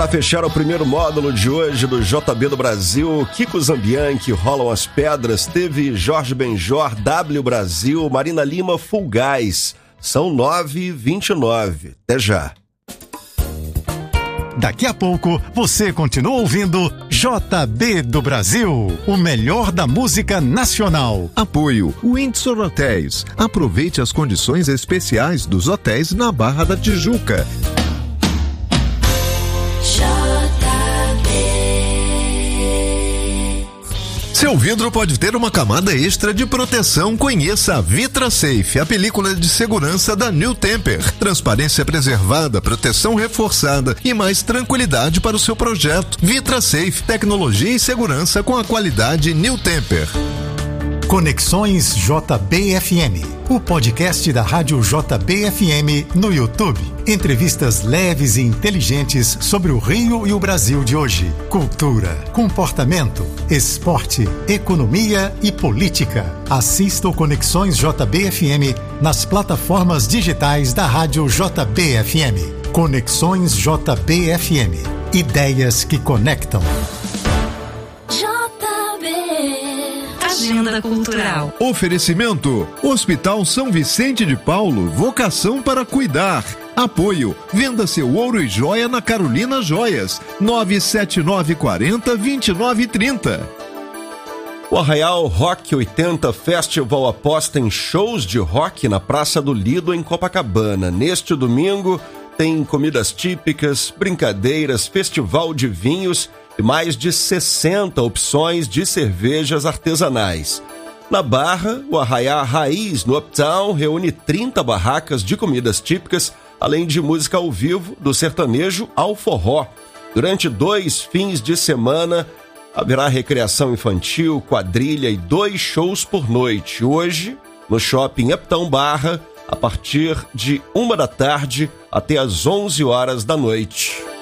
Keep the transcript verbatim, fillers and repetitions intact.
Para fechar o primeiro módulo de hoje do J B do Brasil, Kiko Zambianchi, Rolam as Pedras, teve Jorge Benjor, W Brasil, Marina Lima, Full Gás. São nove e vinte e nove. Até já. Daqui a pouco você continua ouvindo J B do Brasil, o melhor da música nacional. Apoio Windsor Hotéis. Aproveite as condições especiais dos hotéis na Barra da Tijuca. Seu vidro pode ter uma camada extra de proteção. Conheça a VitraSafe, a película de segurança da New Temper. Transparência preservada, proteção reforçada e mais tranquilidade para o seu projeto. VitraSafe, tecnologia e segurança com a qualidade New Temper. Conexões J B F M, o podcast da Rádio J B F M no YouTube. Entrevistas leves e inteligentes sobre o Rio e o Brasil de hoje. Cultura, comportamento, esporte, economia e política. Assista o Conexões J B F M nas plataformas digitais da Rádio J B F M. Conexões J B F M. Ideias que conectam. Agenda Cultural. Oferecimento: Hospital São Vicente de Paulo, vocação para cuidar. Apoio: venda seu ouro e joia na Carolina Joias, nove sete nove quatro zero, dois nove três zero. O Arraial Rock oitenta Festival aposta em shows de rock na Praça do Lido, em Copacabana. Neste domingo tem comidas típicas, brincadeiras, festival de vinhos e mais de sessenta opções de cervejas artesanais. Na Barra, o Arraiá Raiz, no Uptown, reúne trinta barracas de comidas típicas, além de música ao vivo, do sertanejo ao forró. Durante dois fins de semana, haverá recreação infantil, quadrilha e dois shows por noite. Hoje, no Shopping Uptown Barra, a partir de uma da tarde até às onze horas da noite.